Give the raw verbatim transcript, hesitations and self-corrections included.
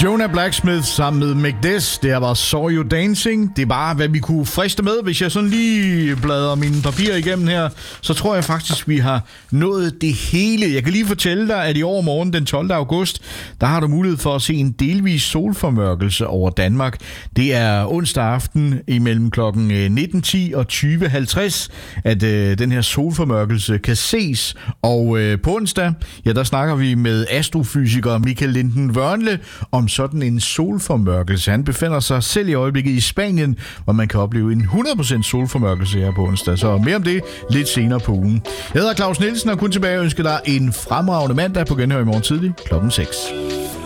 Jonah Blacksmith sammen med Mcdess, det her var Saw You Dancing. Det var, hvad vi kunne friste med. Hvis jeg sådan lige bladrer mine papirer igennem her, så tror jeg faktisk, vi har nået det hele. Jeg kan lige fortælle dig, at i overmorgen den tolvte august, der har du mulighed for at se en delvis solformørkelse over Danmark. Det er onsdag aften imellem klokken nitten ti og tyve halvtreds, at øh, den her solformørkelse kan ses. Og øh, på onsdag, ja, der snakker vi med astrofysiker Michael Linden Wørnle om sådan en solformørkelse. Han befinder sig selv i øjeblikket i Spanien, hvor man kan opleve en hundrede procent solformørkelse her på onsdag. Så mere om det lidt senere på ugen. Jeg hedder Claus Nielsen og kun tilbage ønsker dig en fremragende mandag på genhør i morgen tidlig klokken seks.